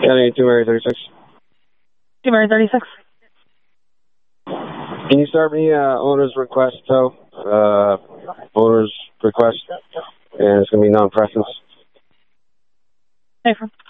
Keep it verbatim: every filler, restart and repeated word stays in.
ten eighty-two Mary thirty-six. two Mary thirty-six. Can you start me uh, owner's request, tow? Uh, owner's request, and it's going to be non-preference. Hey,